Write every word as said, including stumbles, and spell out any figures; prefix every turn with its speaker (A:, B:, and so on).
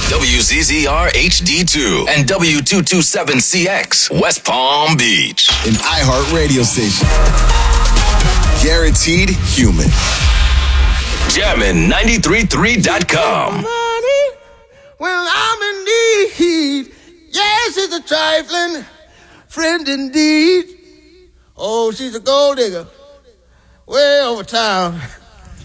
A: W Z Z R H D two and W two twenty-seven C X, West Palm Beach.
B: An iHeart radio station. Guaranteed human.
A: Jammin' ninety-three point three dot com.
C: Money when I'm in need. Yes, it's a trifling friend indeed. Oh, she's a gold digger way over town.